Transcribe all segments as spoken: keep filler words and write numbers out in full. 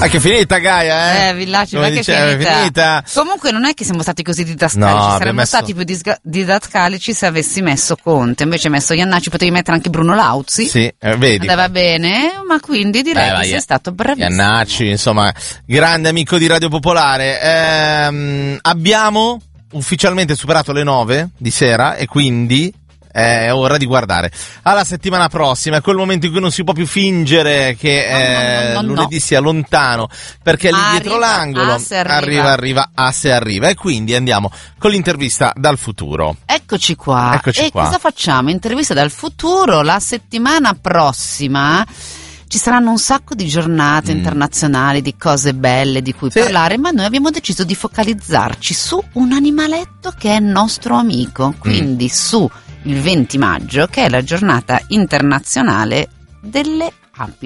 Ah, che è finita Gaia, eh? Eh, Villacci, ma che è dicevo, finita. è finita. Comunque non è che siamo stati così didascalici, No, saremmo messo... stati più disga- didascalici se avessi messo Conte, invece hai messo Iannacci, potevi mettere anche Bruno Lauzi. Sì, eh, vedi. Andava bene, ma quindi direi Beh, che sei stato bravissimo. Iannacci, insomma, grande amico di Radio Popolare. Ehm, abbiamo ufficialmente superato le nove di sera e quindi è ora di guardare alla settimana prossima. È quel momento in cui non si può più fingere che eh, no, no, no, lunedì no. sia lontano, perché lì arriva, dietro l'angolo arriva. arriva, arriva, a se arriva. E quindi andiamo con l'intervista dal futuro. Eccoci qua. Eccoci e qua. cosa facciamo? Intervista dal futuro. La settimana prossima ci saranno un sacco di giornate mm. internazionali, di cose belle di cui sì. parlare, ma noi abbiamo deciso di focalizzarci su un animaletto che è nostro amico, quindi mm. su il venti maggio, che è la giornata internazionale delle api.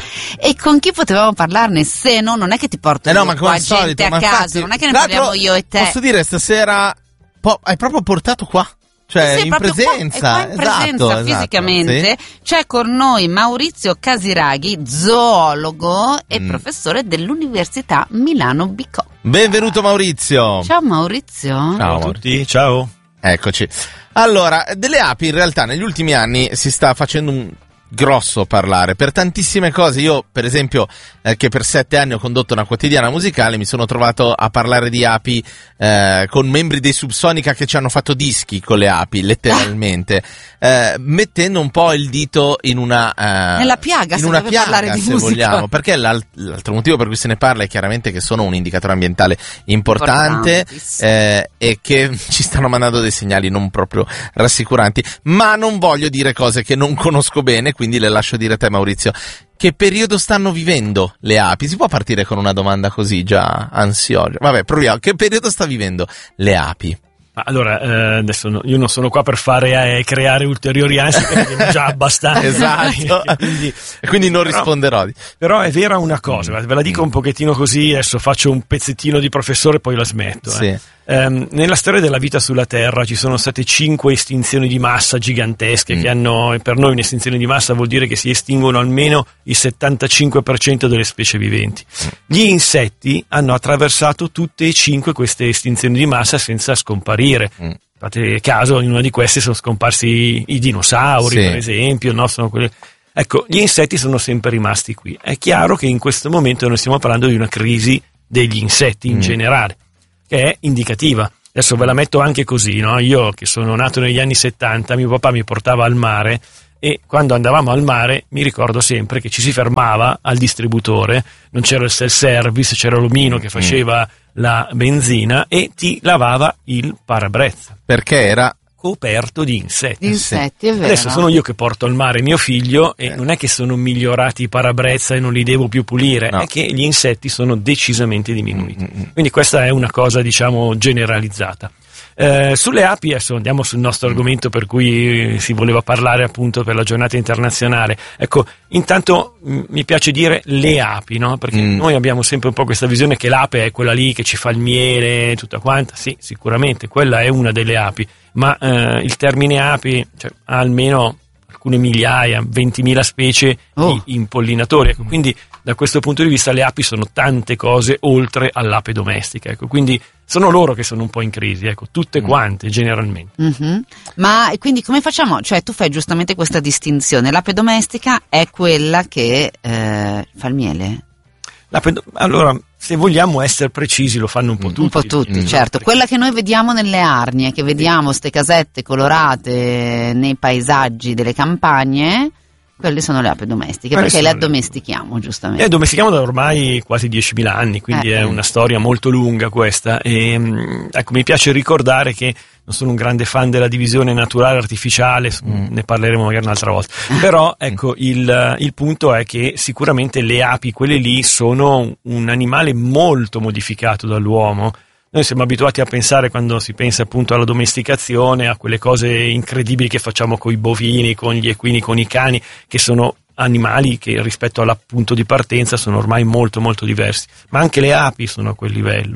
E con chi potevamo parlarne se no? Non è che ti porto eh no, ma qua come gente solito, a ma caso, infatti, non è che ne parliamo io e te. Posso dire, stasera po- hai proprio portato qua, cioè sì, in presenza, qua, qua in presenza esatto, fisicamente. Esatto, sì. C'è con noi Maurizio Casiraghi, zoologo e mm. professore dell'Università Milano Bicocca. Benvenuto Maurizio. Ciao Maurizio. Ciao, ciao a tutti, ciao. Eccoci. Allora, delle api in realtà negli ultimi anni si sta facendo un grosso parlare per tantissime cose. Io per esempio eh, che per sette anni ho condotto una quotidiana musicale, mi sono trovato a parlare di api eh, con membri dei Subsonica che ci hanno fatto dischi con le api, letteralmente, eh, mettendo un po' il dito in una eh, nella piaga, in se una deve piaga, parlare di se musica. vogliamo, perché l'alt- l'altro motivo per cui se ne parla è chiaramente che sono un indicatore ambientale importante eh, e che ci stanno mandando dei segnali non proprio rassicuranti, ma non voglio dire cose che non conosco bene, quindi le lascio dire a te Maurizio. Che periodo stanno vivendo le api? Si può partire con una domanda così già ansiosa? Vabbè, proviamo. Che periodo sta vivendo le api? Allora, eh, adesso no, io non sono qua per fare eh, creare ulteriori ansie, perché ne già abbastanza. Esatto. e quindi, e quindi non però, risponderò. Però è vera una cosa, ve la dico un pochettino così, adesso faccio un pezzettino di professore e poi la smetto. Sì. Eh. Um, nella storia della vita sulla Terra ci sono state cinque estinzioni di massa gigantesche mm. che hanno, per noi un'estinzione di massa vuol dire che si estinguono almeno il settantacinque per cento delle specie viventi. Mm. Gli insetti hanno attraversato tutte e cinque queste estinzioni di massa senza scomparire. Mm. Fate caso, in una di queste sono scomparsi i, i dinosauri, sì. per esempio, no? Sono quelli... Ecco, gli insetti sono sempre rimasti qui. È chiaro che in questo momento noi stiamo parlando di una crisi degli insetti in mm. generale, che è indicativa. Adesso ve la metto anche così, no? Io che sono nato negli anni settanta, mio papà mi portava al mare e quando andavamo al mare mi ricordo sempre che ci si fermava al distributore, non c'era il self-service, c'era l'omino che faceva la benzina e ti lavava il parabrezza. Perché era coperto di insetti. Di insetti, è vero. Adesso sono io che porto al mare mio figlio e eh. non è che sono migliorati i parabrezza e non li devo più pulire, no. È che gli insetti sono decisamente diminuiti. Mm-hmm. Quindi questa è una cosa, diciamo, generalizzata. Eh, sulle api, adesso andiamo sul nostro mm. argomento per cui si voleva parlare appunto per la giornata internazionale. Ecco, intanto m- mi piace dire le api, no? Perché mm. noi abbiamo sempre un po' questa visione che l'ape è quella lì che ci fa il miele, tutta quanta. Sì, sicuramente, quella è una delle api. Ma eh, il termine api cioè, ha almeno alcune migliaia, ventimila specie oh. di impollinatori. Ecco, quindi da questo punto di vista le api sono tante cose oltre all'ape domestica. Ecco, quindi sono loro che sono un po' in crisi, ecco, tutte quante generalmente. Mm-hmm. Ma quindi come facciamo? Cioè tu fai giustamente questa distinzione. L'ape domestica è quella che eh, fa il miele? L'ape do- allora, se vogliamo essere precisi, lo fanno un po' tutti. Un po' tutti, mm. certo. Quella che noi vediamo nelle arnie, che vediamo ste casette colorate nei paesaggi delle campagne, quelle sono le api domestiche, quelle perché le addomestichiamo, giustamente. Le addomestichiamo da ormai quasi diecimila anni, quindi eh. è una storia molto lunga questa. E, ecco, mi piace ricordare che non sono un grande fan della divisione naturale artificiale, mm. ne parleremo magari un'altra volta. Però ecco, il, il punto è che sicuramente le api, quelle lì, sono un animale molto modificato dall'uomo. Noi siamo abituati a pensare, quando si pensa appunto alla domesticazione, a quelle cose incredibili che facciamo con i bovini, con gli equini, con i cani, che sono animali che rispetto al punto di partenza sono ormai molto molto diversi. Ma anche le api sono a quel livello.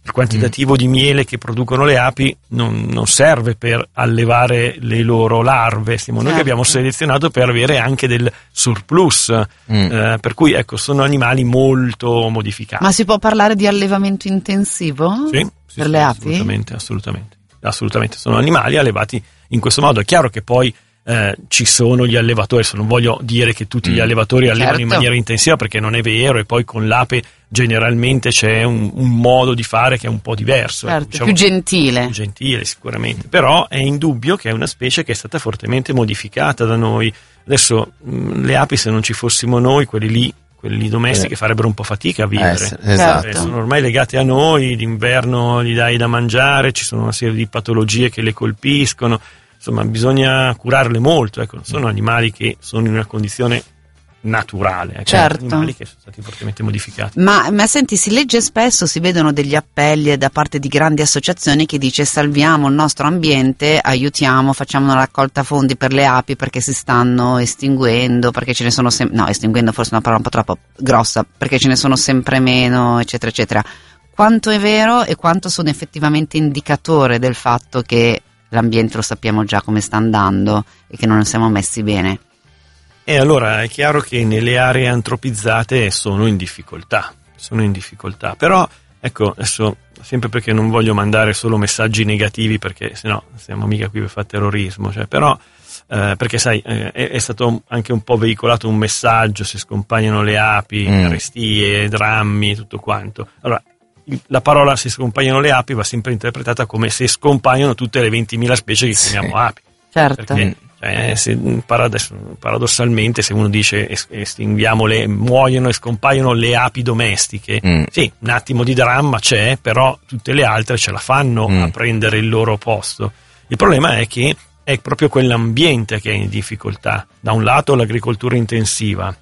il quantitativo mm. di miele che producono le api non, non serve per allevare le loro larve, siamo certo. noi che abbiamo selezionato per avere anche del surplus, mm. eh, per cui ecco sono animali molto modificati. Ma si può parlare di allevamento intensivo sì, sì, per sì, le api? Assolutamente, assolutamente, assolutamente, sono animali allevati in questo modo. È chiaro che poi Eh, ci sono gli allevatori, adesso non voglio dire che tutti gli allevatori allevano certo. in maniera intensiva, perché non è vero, e poi con l'ape generalmente c'è un, un modo di fare che è un po' diverso, certo, diciamo, più gentile più gentile sicuramente, però è indubbio che è una specie che è stata fortemente modificata da noi. Adesso mh, le api, se non ci fossimo noi, quelli lì quelli lì domestiche eh. farebbero un po' fatica a vivere, eh, esatto. eh, sono ormai legate a noi, d'inverno gli dai da mangiare, ci sono una serie di patologie che le colpiscono. Insomma, bisogna curarle molto, ecco, non sono animali che sono in una condizione naturale, ecco, certo. sono animali che sono stati fortemente modificati. Ma, ma senti, si legge spesso, si vedono degli appelli da parte di grandi associazioni che dice salviamo il nostro ambiente, aiutiamo, facciamo una raccolta fondi per le api perché si stanno estinguendo, perché ce ne sono sempre, no, estinguendo forse è una parola un po' troppo grossa, perché ce ne sono sempre meno, eccetera, eccetera. Quanto è vero e quanto sono effettivamente indicatore del fatto che l'ambiente lo sappiamo già come sta andando e che non siamo messi bene? E allora è chiaro che nelle aree antropizzate sono in difficoltà, sono in difficoltà, però ecco, adesso sempre perché non voglio mandare solo messaggi negativi, perché sennò siamo mica qui per fare terrorismo, cioè, però eh, perché sai eh, è, è stato anche un po' veicolato un messaggio, se scompagnano le api, mm. carestie, drammi e tutto quanto. Allora, la parola se scompaiono le api va sempre interpretata come se scompaiono tutte le ventimila specie che chiamiamo sì. api. Certo. Perché, cioè, se, paradossalmente, se uno dice estinguiamo le, muoiono e scompaiono le api domestiche, mm. sì, un attimo di dramma c'è, però tutte le altre ce la fanno mm. a prendere il loro posto. Il problema è che è proprio quell'ambiente che è in difficoltà. Da un lato l'agricoltura intensiva,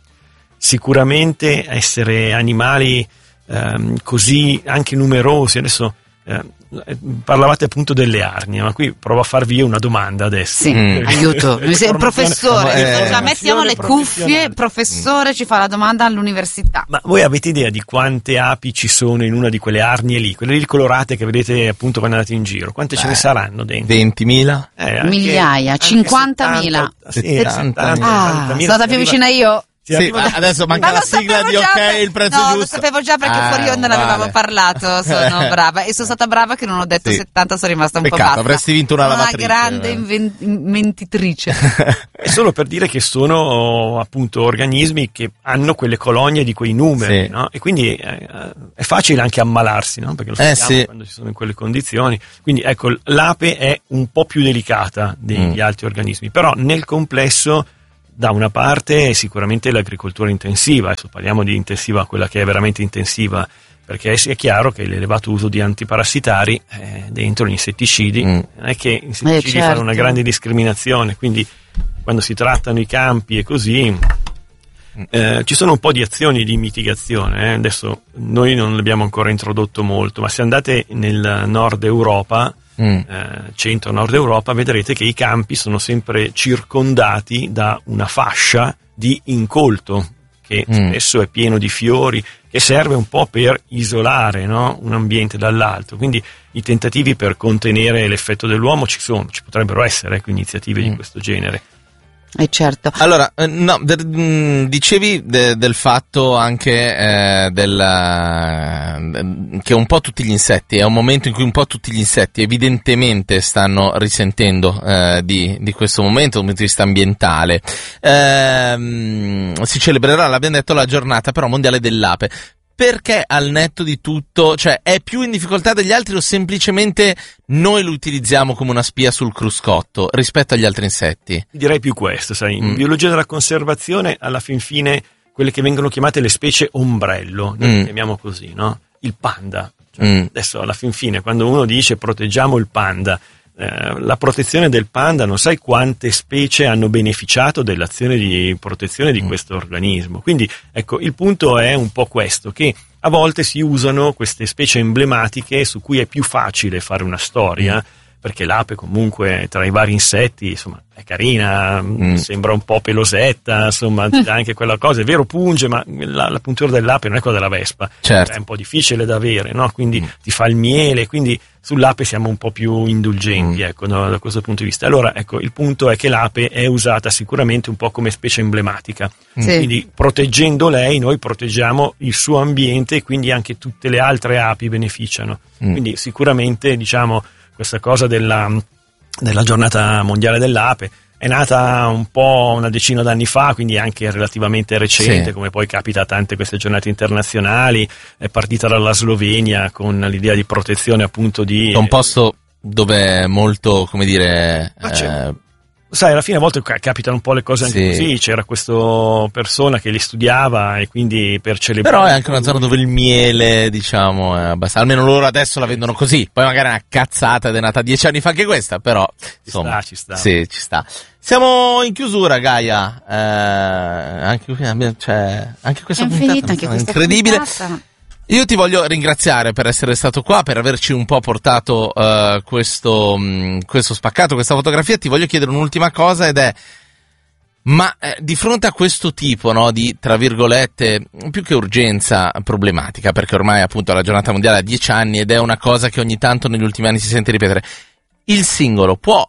sicuramente essere animali Um, così anche numerosi. Adesso eh, parlavate appunto delle arnie, ma qui provo a farvi io una domanda adesso. Sì, mm. aiuto, mi sei il professore, eh, già mettiamo le cuffie, professore ci fa la domanda all'università. Ma voi avete idea di quante api ci sono in una di quelle arnie lì, quelle lì colorate che vedete appunto quando andate in giro? Quante Beh, ce ne saranno dentro? ventimila? Eh, anche, migliaia, anche cinquantamila. Sì, settanta, ah, sono stata più vicina io. Sì, sì, adesso manca la sigla di ok, per... il prezzo no, giusto. lo sapevo già perché ah, fuori onda ne vale. avevamo parlato, sono brava e sono stata brava che non ho detto sì. settanta, sono rimasta un Peccato, po' bassa. avresti vinto una lavatrice. Una grande inven- inventitrice. È solo per dire che sono appunto organismi che hanno quelle colonie di quei numeri, sì. no? E quindi eh, è facile anche ammalarsi, no? Perché lo sappiamo eh, sì. quando ci sono in quelle condizioni. Quindi ecco, l'ape è un po' più delicata degli mm. altri organismi, però nel complesso da una parte sicuramente l'agricoltura intensiva, adesso parliamo di intensiva, quella che è veramente intensiva, perché è chiaro che l'elevato uso di antiparassitari eh, dentro gli insetticidi, mm. non è che gli insetticidi eh, certo. fanno una grande discriminazione, quindi quando si trattano i campi e così eh, ci sono un po' di azioni di mitigazione, eh. Adesso noi non l'abbiamo ancora introdotto molto, ma se andate nel nord Europa, Mm. Eh, centro-nord Europa, vedrete che i campi sono sempre circondati da una fascia di incolto che mm. spesso è pieno di fiori, che serve un po' per isolare, no? un ambiente dall'altro. Quindi i tentativi per contenere l'effetto dell'uomo ci sono, ci potrebbero essere ecco, iniziative mm. di questo genere. Eh certo. Allora, eh, no, de- mh, dicevi de- del fatto anche eh, del, uh, che un po' tutti gli insetti, è un momento in cui un po' tutti gli insetti evidentemente stanno risentendo eh, di, di questo momento dal punto di vista ambientale. Eh, si celebrerà, l'abbiamo detto, la giornata però mondiale dell'ape. Perché al netto di tutto, cioè è più in difficoltà degli altri o semplicemente noi lo utilizziamo come una spia sul cruscotto rispetto agli altri insetti? Direi più questo, sai, in mm. biologia della conservazione alla fin fine quelle che vengono chiamate le specie ombrello, noi mm. le chiamiamo così, no? Il panda. Cioè, mm. Adesso alla fin fine quando uno dice proteggiamo il panda, Eh, la protezione del panda, non sai quante specie hanno beneficiato dell'azione di protezione di mm. questo organismo. Quindi ecco, il punto è un po' questo, che a volte si usano queste specie emblematiche su cui è più facile fare una storia mm. perché l'ape comunque tra i vari insetti, insomma, è carina, mm. sembra un po' pelosetta, insomma, anche quella cosa, è vero, punge, ma la, la puntura dell'ape non è quella della vespa, certo. È un po' difficile da avere, no? Quindi mm. ti fa il miele, quindi sull'ape siamo un po' più indulgenti, mm. ecco, no, da questo punto di vista. Allora, ecco, il punto è che l'ape è usata sicuramente un po' come specie emblematica, sì. Quindi proteggendo lei noi proteggiamo il suo ambiente e quindi anche tutte le altre api beneficiano. Mm. Quindi sicuramente, diciamo, questa cosa della, della giornata mondiale dell'ape è nata un po' una decina d'anni fa, quindi anche relativamente recente, sì. Come poi capita a tante queste giornate internazionali. È partita dalla Slovenia con l'idea di protezione appunto di... È un posto dove è molto, come dire... Eh, sai, alla fine a volte capitano un po' le cose anche sì. Così, c'era questa persona che li studiava e quindi per celebrare... Però è anche una zona dove il miele, diciamo, è abbastanza... Almeno loro adesso la vendono così, poi magari è una cazzata ed è nata dieci anni fa anche questa, però... Ci insomma, sta, ci sta. Sì, ci sta. Siamo in chiusura, Gaia. Eh, anche, cioè, anche questa è puntata infinita, anche è questa incredibile. Puntata. Io ti voglio ringraziare per essere stato qua, per averci un po' portato uh, questo, mh, questo spaccato, questa fotografia. Ti voglio chiedere un'ultima cosa ed è, ma eh, di fronte a questo tipo, no, di, tra virgolette, più che urgenza, problematica, perché ormai appunto la giornata mondiale ha dieci anni ed è una cosa che ogni tanto negli ultimi anni si sente ripetere, il singolo può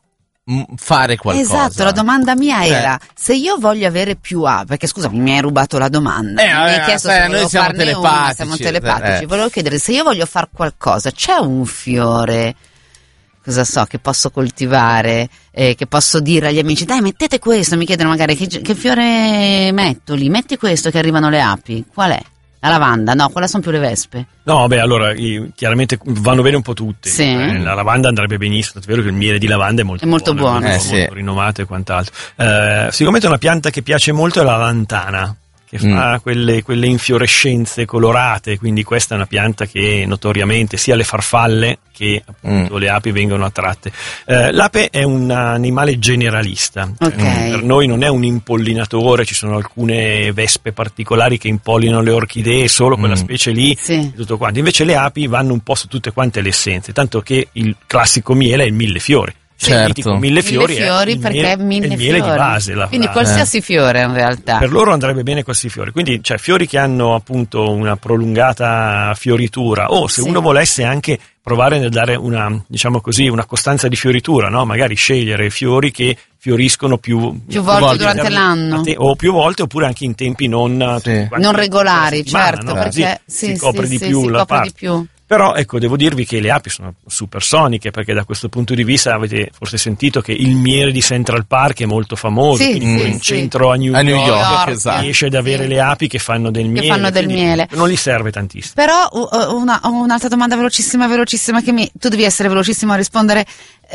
fare qualcosa? Esatto, la domanda mia eh. era se io voglio avere più api, perché scusami mi hai rubato la domanda, eh, mi hai eh, chiesto sai, se noi siamo telepatici, una, siamo telepatici. Eh. Volevo chiedere se io voglio fare qualcosa, c'è un fiore, cosa so, che posso coltivare, eh, che posso dire agli amici dai mettete questo, mi chiedono magari che, che fiore metto lì, metti questo che arrivano le api, qual è? La lavanda, no, quella sono più le vespe. No, beh, allora, io, chiaramente vanno bene un po' tutte. Sì. Eh, la lavanda andrebbe benissimo, è vero che il miele di lavanda è molto, è molto buono, buono eh, molto sì. rinomato e quant'altro. Eh, sicuramente una pianta che piace molto è la lantana, che mm. fa quelle, quelle infiorescenze colorate, quindi questa è una pianta che notoriamente sia le farfalle che appunto mm. le api vengono attratte. Eh, l'ape è un animale generalista, okay. Per noi non è un impollinatore, ci sono alcune vespe particolari che impollinano le orchidee, solo quella mm. specie lì, sì. Tutto quanto. Invece le api vanno un po' su tutte quante le essenze, tanto che il classico miele è il millefiori. Certo. Mille fiori, mille fiori è il perché miele, è mille è il miele fiori. di base. La, Quindi la, qualsiasi eh. fiore in realtà. Per loro andrebbe bene questi fiori. Quindi, cioè, fiori che hanno appunto una prolungata fioritura. O se sì. uno volesse anche provare a dare una, diciamo così, una costanza di fioritura, no? Magari scegliere fiori che fioriscono più, più volte, volte durante te, l'anno. te, o più volte oppure anche in tempi non, sì. non regolari, certo, no? perché sì, sì, si copre sì, di sì, più si la copre parte. di più. Però ecco, devo dirvi che le api sono supersoniche, perché da questo punto di vista avete forse sentito che il miele di Central Park è molto famoso, sì, quindi sì, in sì. centro a New, a New York, York, esatto. riesce ad avere sì. le api che fanno del che miele, fanno del miele. Non gli serve tantissimo. Però uh, una, un'altra domanda velocissima, velocissima che mi, tu devi essere velocissimo a rispondere.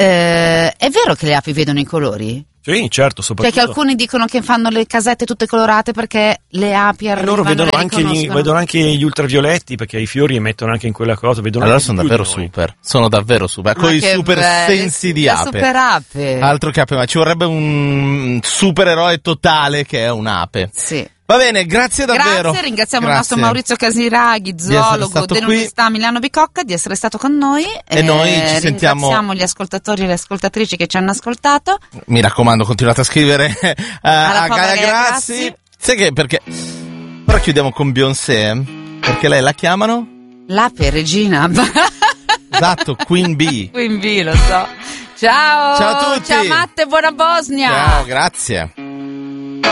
Eh, è vero che le api vedono i colori? Sì, certo, Cioè soprattutto. che alcuni dicono che fanno le casette tutte colorate perché le api arrivano, loro vedono le anche, gli, vedono anche gli ultravioletti, perché i fiori emettono anche in quella cosa. Vedono allora anche sono più davvero di noi. super, sono davvero super, Ma con i che super belli, sensi di le ape. super ape. Altro che ape, ma ci vorrebbe un supereroe totale che è un'ape. Sì. Va bene, grazie davvero. Grazie, ringraziamo Grazie. il nostro Maurizio Casiraghi, zoologo dell'Università Milano Bicocca, di essere stato con noi. E eh, noi ci sentiamo. Ringraziamo gli ascoltatori e le ascoltatrici che ci hanno ascoltato. Mi raccomando, continuate a scrivere uh, a Gaia Grassi. Grassi. Sai che perché? Però chiudiamo con Beyoncé, perché lei la chiamano? L'ape regina. Esatto, Queen Bee. Queen Bee, lo so. Ciao. Ciao a tutti. Ciao Matte, buona Bosnia. Ciao, grazie.